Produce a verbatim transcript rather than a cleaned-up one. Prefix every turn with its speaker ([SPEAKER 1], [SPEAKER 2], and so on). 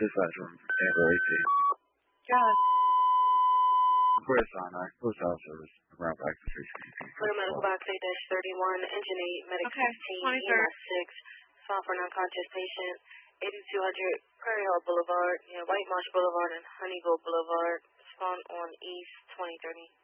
[SPEAKER 1] dispatch from Amber eighteen.
[SPEAKER 2] God.
[SPEAKER 1] Request on our post office around back to six fifty.
[SPEAKER 2] For the medical box eight thirty-one, engine eight, medic
[SPEAKER 3] okay.
[SPEAKER 2] fifteen, E M S six, file for non-conscious patient, eighty-two hundred Prairie Hill Boulevard, near White Marsh Boulevard and Honeyville Boulevard, spawn on East twenty thirty.